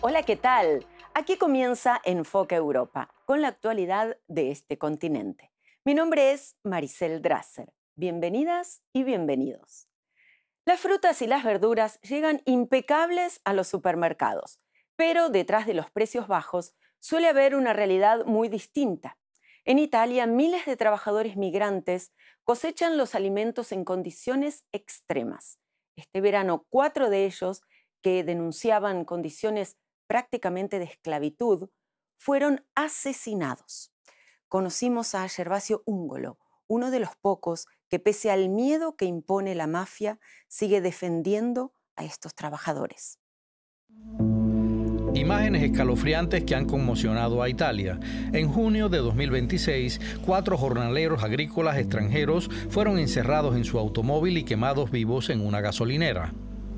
Hola, ¿qué tal? Aquí comienza Enfoque Europa, con la actualidad de este continente. Mi nombre es Maricel Drasser. Bienvenidas y bienvenidos. Las frutas y las verduras llegan impecables a los supermercados, pero detrás de los precios bajos suele haber una realidad muy distinta. En Italia, miles de trabajadores migrantes cosechan los alimentos en condiciones extremas. Este verano, 4 de ellos, que denunciaban condiciones prácticamente de esclavitud, fueron asesinados. Conocimos a Gervasio Ungolo, uno de los pocos que, pese al miedo que impone la mafia, sigue defendiendo a estos trabajadores. Imágenes escalofriantes que han conmocionado a Italia. En junio de 2026, 4 jornaleros agrícolas extranjeros fueron encerrados en su automóvil y quemados vivos en una gasolinera.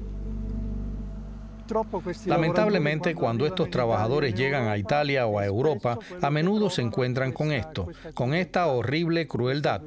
Lamentablemente, cuando estos trabajadores llegan a Italia o a Europa, a menudo se encuentran con esto, con esta horrible crueldad.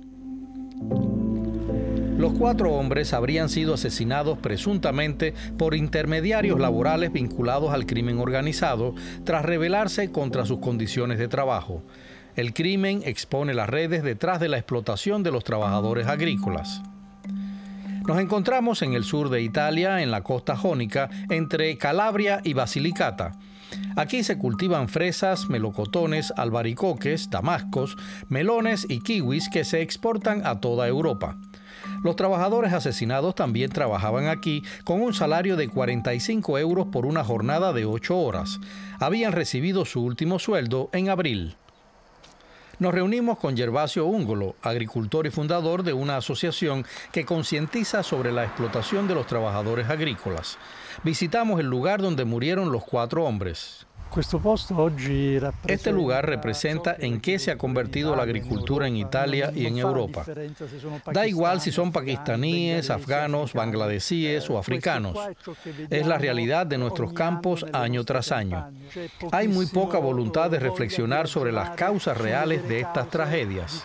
Los 4 hombres habrían sido asesinados presuntamente por intermediarios laborales vinculados al crimen organizado tras rebelarse contra sus condiciones de trabajo. El crimen expone las redes detrás de la explotación de los trabajadores agrícolas. Nos encontramos en el sur de Italia, en la costa jónica, entre Calabria y Basilicata. Aquí se cultivan fresas, melocotones, albaricoques, damascos, melones y kiwis que se exportan a toda Europa. Los trabajadores asesinados también trabajaban aquí con un salario de 45 euros por una jornada de 8 horas. Habían recibido su último sueldo en abril. Nos reunimos con Gervasio Ungolo, agricultor y fundador de una asociación que concientiza sobre la explotación de los trabajadores agrícolas. Visitamos el lugar donde murieron los 4 hombres. Este lugar representa en qué se ha convertido la agricultura en Italia y en Europa. Da igual si son pakistaníes, afganos, bangladesíes o africanos. Es la realidad de nuestros campos año tras año. Hay muy poca voluntad de reflexionar sobre las causas reales de estas tragedias.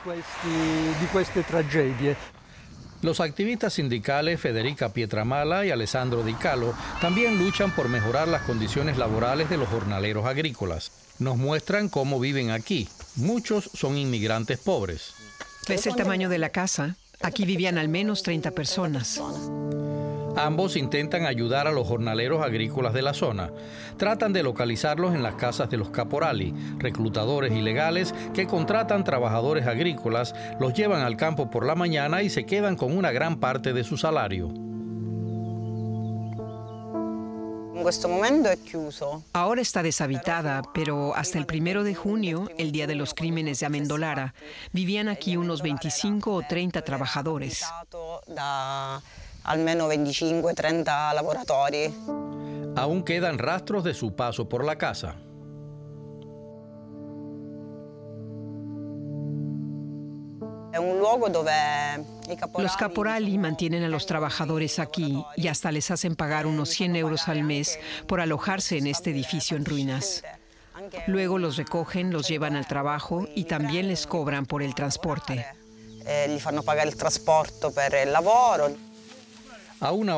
Los activistas sindicales Federica Pietramala y Alessandro Di Calo también luchan por mejorar las condiciones laborales de los jornaleros agrícolas. Nos muestran cómo viven aquí. Muchos son inmigrantes pobres. ¿Ves el tamaño de la casa? Aquí vivían al menos 30 personas. Ambos intentan ayudar a los jornaleros agrícolas de la zona. Tratan de localizarlos en las casas de los caporali, reclutadores ilegales que contratan trabajadores agrícolas, los llevan al campo por la mañana y se quedan con una gran parte de su salario. Ahora está deshabitada, pero hasta el 1 de junio, el día de los crímenes de Amendolara, vivían aquí unos 25 o 30 trabajadores. Al menos 25 30 lavoratori. Aún quedan rastros de su paso por la casa. Los caporali mantienen a los trabajadores aquí y hasta les hacen pagar unos 100 euros al mes por alojarse en este edificio en ruinas. Luego los recogen, los llevan al trabajo y también les cobran por el transporte. Gli fanno pagare il trasporto per il lavoro. A una